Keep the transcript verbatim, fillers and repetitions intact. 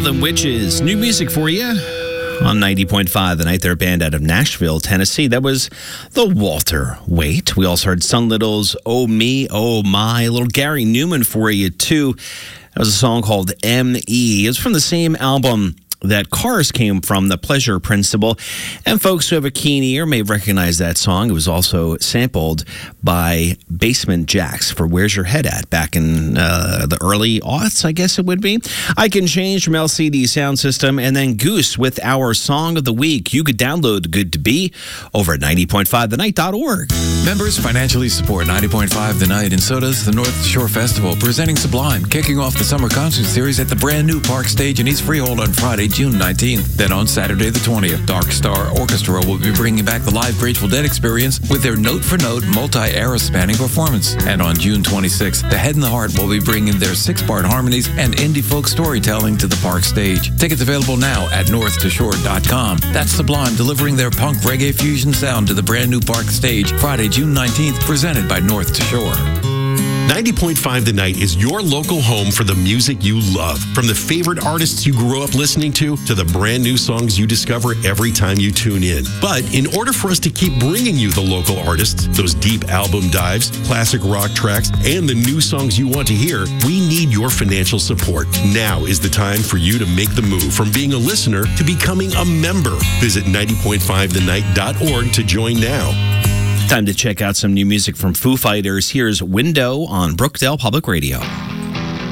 Them Witches. New music for you on ninety point five The Night. They're a band out of Nashville, Tennessee. That was the Walter Waite. We also heard Sun Little's Oh Me, Oh My. A little Gary Newman for you, too. That was a song called M E. It's from the same album that Cars came from, The Pleasure Principle. And folks who have a keen ear may recognize that song. It was also sampled by Basement Jaxx for Where's Your Head At back in uh, the early aughts, I guess it would be. I Can Change from L C D Sound System, and then Goose with our Song of the Week. You could download Good to Be over at ninety point five the night dot org. Members financially support ninety point five The Night, and so does the North Shore Festival, presenting Sublime, kicking off the summer concert series at the brand new Park Stage in East Freehold on Friday, June nineteenth. Then on Saturday the twentieth, Dark Star Orchestra will be bringing back the live Grateful Dead experience with their note-for-note, multi-era spanning performance. And on June twenty-sixth, The Head and the Heart will be bringing their six-part harmonies and indie folk storytelling to the Park Stage. Tickets available now at north to shore dot com. That's Sublime delivering their punk reggae fusion sound to the brand new Park Stage Friday, June nineteenth, presented by North to Shore. ninety point five The Night is your local home for the music you love. From the favorite artists you grew up listening to, to the brand new songs you discover every time you tune in. But in order for us to keep bringing you the local artists, those deep album dives, classic rock tracks, and the new songs you want to hear, we need your financial support. Now is the time for you to make the move from being a listener to becoming a member. Visit ninety point five the night dot org to join now. Time to check out some new music from Foo Fighters. Here's Window on Brookdale Public Radio.